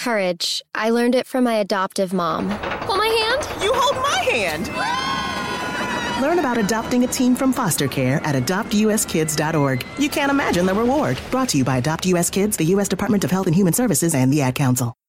Courage. I learned it from my adoptive mom. Hold my hand? You hold my hand! Learn about adopting a teen from foster care at adoptuskids.org. You can't imagine the reward. Brought to you by Adopt US Kids, the U.S. Department of Health and Human Services, and the Ad Council.